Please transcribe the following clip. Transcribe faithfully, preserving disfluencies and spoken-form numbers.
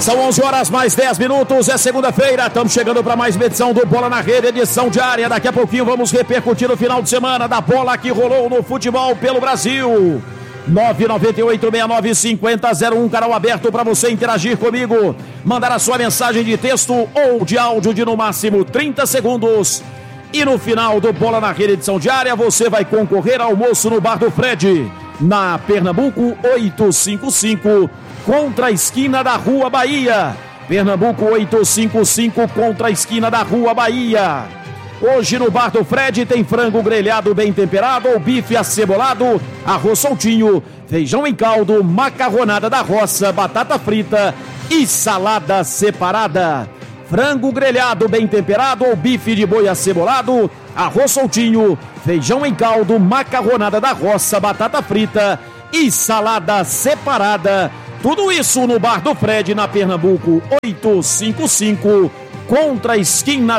São onze horas mais dez minutos, é segunda-feira, estamos chegando para mais uma edição do Bola na Rede, edição diária. Daqui a pouquinho vamos repercutir o final de semana da bola que rolou no futebol pelo Brasil. nove nove oito seis nove cinco zero zero um, canal aberto para você interagir comigo, mandar a sua mensagem de texto ou de áudio de no máximo trinta segundos. E no final do Bola na Rede, edição diária, você vai concorrer ao almoço no Bar do Fred, na Pernambuco oitocentos e cinquenta e cinco, contra a esquina da Rua Bahia. Pernambuco oitocentos e cinquenta e cinco, contra a esquina da Rua Bahia. Hoje no Bar do Fred tem frango grelhado bem temperado ou bife acebolado, arroz soltinho, feijão em caldo, macarronada da roça, batata frita e salada separada. Frango grelhado bem temperado ou bife de boi acebolado, arroz soltinho, feijão em caldo, macarronada da roça, batata frita e salada separada. Tudo isso no Bar do Fred, na Pernambuco oitocentos e cinquenta e cinco, contra a esquina